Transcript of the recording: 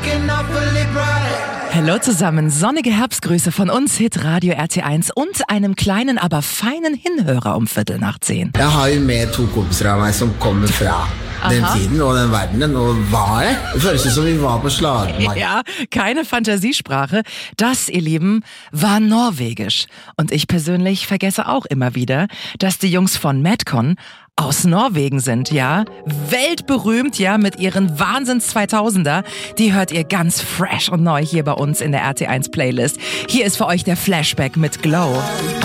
Hallo zusammen, sonnige Herbstgrüße von uns, Hitradio RT1 und einem kleinen, aber feinen Hinhörer um 10:15. Jeg har jo med to kompiser av meg som kommer fra den tiden og den verdenen, og var det? Det føles som vi var på slagmark. Ja, keine Fantasiesprache. Das, ihr Lieben, war Norwegisch. Und ich persönlich vergesse auch immer wieder, dass die Jungs von Madcon aus Norwegen sind, ja. Weltberühmt, ja, mit ihren Wahnsinns-2000er. Die hört ihr ganz fresh und neu hier bei uns in der RT1 Playlist. Hier ist für euch der Flashback mit Glow.